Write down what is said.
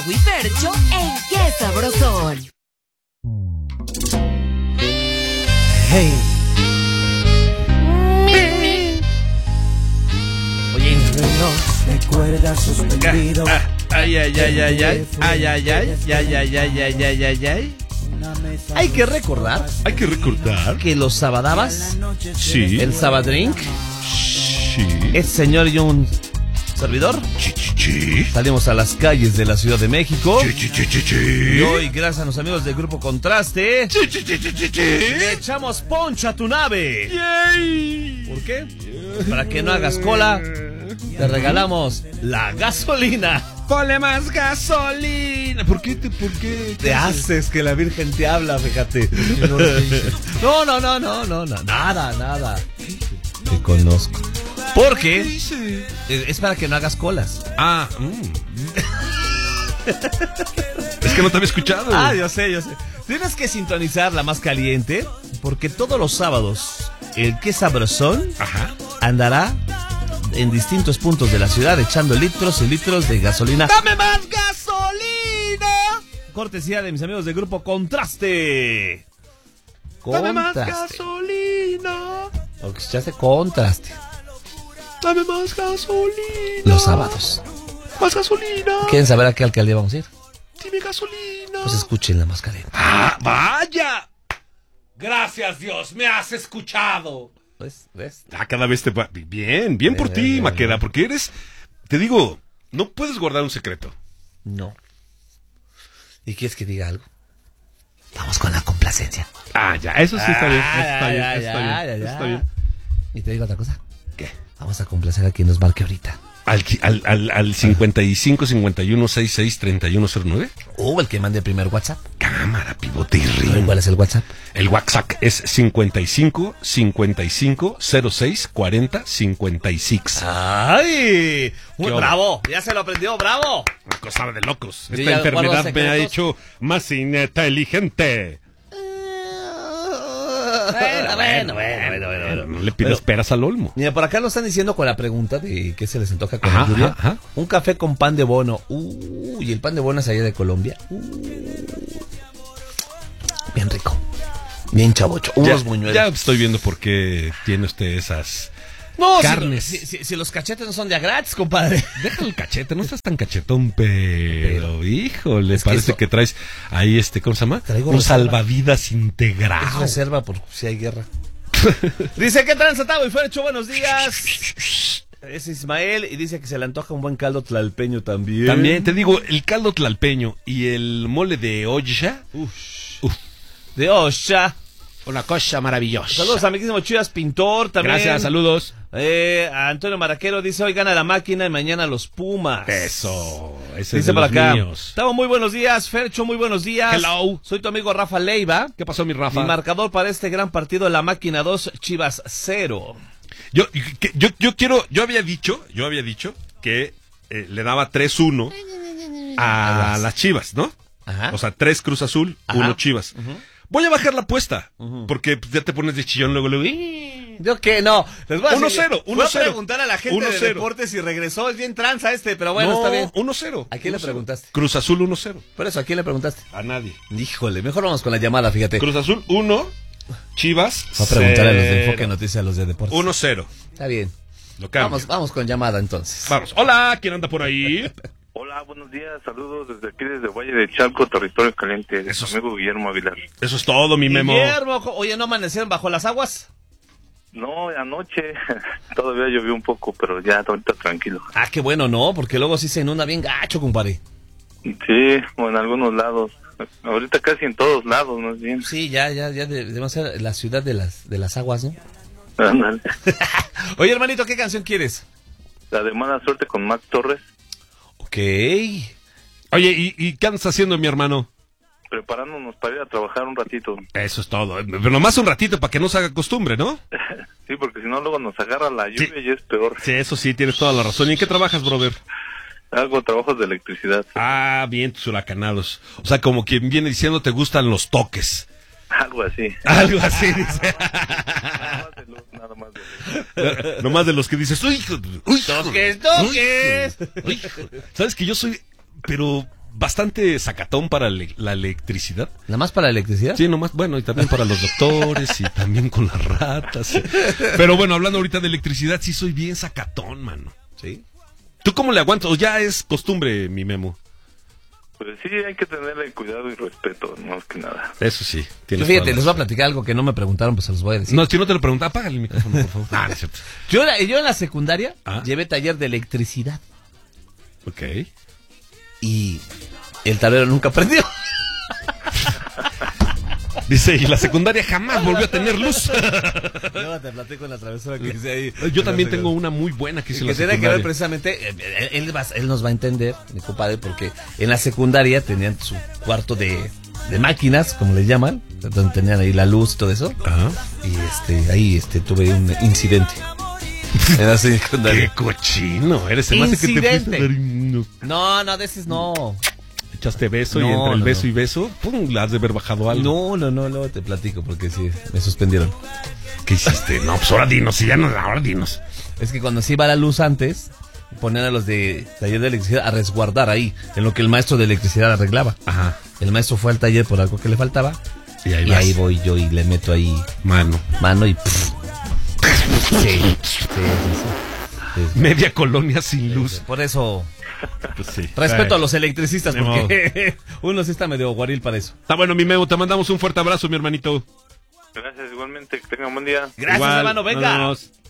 y Fercho en Qué Sabrosón. Hey. Oye, no recuerda suspendido. Ay. Hay que recordar que los sabadabas, Sí. el sabadrink, Sí. es señor y un servidor. Sí. Salimos a las calles de la Ciudad de México. Sí. Y hoy, gracias a los amigos del Grupo Contraste, le Sí. echamos poncha a tu nave. Yay. ¿Por qué? Para que no hagas cola, te regalamos la gasolina. Ponle más gasolina. ¿Por qué? Te haces que la Virgen te habla, fíjate. No, nada. Te conozco. Porque es para que no hagas colas. Es que no te había escuchado. Yo sé. Tienes que sintonizar la más caliente, porque todos los sábados el Qué Sabrosón andará en distintos puntos de la ciudad echando litros y litros de gasolina. ¡Dame más gasolina! Cortesía de mis amigos del Grupo Contraste. Dame más gasolina. O que escuchaste Contraste. Dame más gasolina. Los sábados. Más gasolina. ¿Quieren saber a qué alcaldía vamos a ir? Dime gasolina. Pues escuchen la más caliente. ¡Vaya! Gracias, Dios, me has escuchado. ¿Ves? Cada vez te va bien por ti, Maqueda, porque te digo, no puedes guardar un secreto. No. ¿Y quieres que diga algo? Vamos con la complacencia. Ya, eso sí está bien. Está bien. ¿Y te digo otra cosa? ¿Qué? Vamos a complacer a quien nos marque ahorita. Al 55 51 66 3109. El que mande el primer WhatsApp. Cámara, pivote y ring. ¿Cuál es el WhatsApp? El WhatsApp es 55 55 06 40 56. ¡Ay! ¡Bravo! Ya se lo aprendió, ¡bravo! Una cosa de locos. Yo Esta ya enfermedad guardo me ha secretos. hecho más inteligente. Bueno. No le pides peras al olmo. Mira, por acá lo están diciendo con la pregunta de qué se les antoja con la lluvia. Un café con pan de bono. Y el pan de bono es allá de Colombia. Bien rico. Bien chavocho. Unos buñuelos. Ya estoy viendo por qué tiene usted esas carnes. Si los cachetes no son de a gratis, compadre. Deja el cachete, no estás tan cachetón, pero híjole, es parece que traes ahí ¿cómo se llama? Traigo un reserva. salvavidas integrado. Es reserva por si hay guerra. Dice, ¿qué tranza, Tavo y Fercho? Buenos días. Es Ismael y dice que se le antoja un buen caldo tlalpeño también. También, te digo, el caldo tlalpeño y el mole de olla. De olla. Una cosa maravillosa. Saludos, amiguísimo Chivas Pintor también. Gracias, saludos. A Antonio Maraquero dice, hoy gana la máquina y mañana los Pumas. Eso, ese Dice es de por los acá. míos. Tavo, muy buenos días. Fercho, muy buenos días. Hello. Soy tu amigo Rafa Leiva. ¿Qué pasó, mi Rafa? Mi marcador para este gran partido, la máquina 2, Chivas 0. Yo había dicho que le daba 3-1 a las Chivas, ¿no? Ajá. O sea, 3 Cruz Azul, 1 Chivas. Voy a bajar la apuesta, porque ya te pones de chillón luego. Yo que no. Les voy a 1-0, voy a 1-0. preguntar a la gente de 1-0. deportes si regresó. Es bien tranza pero bueno, está bien. 1-0. ¿A quién le 1-0. preguntaste? Cruz Azul 1-0. Por eso, ¿a quién le preguntaste? A nadie. Híjole, mejor vamos con la llamada, fíjate. Cruz Azul 1, Chivas. Voy a preguntar a los de Enfoque Noticias, a los de deportes. 1-0. Está bien. Lo cambio. Vamos con llamada entonces. Vamos. Hola, ¿quién anda por ahí? Hola, buenos días, saludos desde aquí, desde Valle de Chalco, territorio caliente, de Eso su amigo Guillermo Aguilar. Eso es todo, mi Memo. Guillermo, oye, ¿no amanecieron bajo las aguas? No, anoche todavía llovió un poco, pero ya ahorita tranquilo. Qué bueno, ¿no? Porque luego sí se inunda bien gacho, compadre. Sí, o en algunos lados, ahorita casi en todos lados, más bien. Sí, ya debemos ser la ciudad de las aguas, ¿no? Ándale. Oye, hermanito, ¿qué canción quieres? La de Mala Suerte con Mac Torres, Ok. Oye, ¿y qué andas haciendo, mi hermano? preparándonos para ir a trabajar un ratito. Eso es todo. Pero nomás un ratito para que no se haga costumbre, ¿no? Sí, porque si no luego nos agarra la lluvia y es peor. Sí, eso sí, tienes toda la razón. ¿Y en qué trabajas, brother? Hago trabajos de electricidad. Ah, bien, tus huracanados. O sea, como quien viene diciendo, te gustan los toques. Algo así. Algo así, dice. Nada más de luz. Nomás de los que dices, uy, ¡Toques! uy, ¿sabes que yo soy, pero bastante sacatón para la electricidad. ¿Nada más para la electricidad? Sí, nomás, bueno, y también para los doctores y también con las ratas. Pero bueno, hablando ahorita de electricidad, sí soy bien sacatón, mano. Sí. ¿Tú cómo le aguantas? ¿O ya es costumbre, mi Memo? Pues sí, hay que tenerle cuidado y respeto, más que nada. Eso sí. Yo, fíjate, les voy a platicar algo que no me preguntaron, pues se los voy a decir. No, si no te lo pregunto, apágale el micrófono, por favor. Ah, no es cierto. Yo en la secundaria llevé taller de electricidad. Ok. Y el tablero nunca prendió. Dice, y la secundaria jamás volvió a tener luz. Yo te platico en la travesura que hice ahí. Yo también tengo una muy buena que hice en la tiene secundaria. que ver precisamente, él nos va a entender, mi compadre, porque en la secundaria tenían su cuarto de máquinas, como le llaman, donde tenían ahí la luz y todo eso. Ajá. Y ahí tuve un incidente. En la secundaria. ¡Qué cochino! Eres el más que te fuiste a dar No, de esos no. Echaste beso y entre el beso y beso, ¡pum! Le has de haber bajado algo. No, te platico porque sí, me suspendieron. ¿Qué hiciste? No, pues ahora dinos, si ya no, ahora dinos. Es que cuando se iba la luz antes, ponían a los de taller de electricidad a resguardar ahí, en lo que el maestro de electricidad arreglaba. Ajá. El maestro fue al taller por algo que le faltaba. Y ahí voy yo y le meto ahí mano y sí. Media colonia sin luz. Por eso Pues sí. respeto a los electricistas porque uno sí está medio guaril para eso. Está bueno, mi Memo, te mandamos un fuerte abrazo, mi hermanito. Gracias, igualmente, que tengan buen día. Gracias, hermano, venga. Vámonos.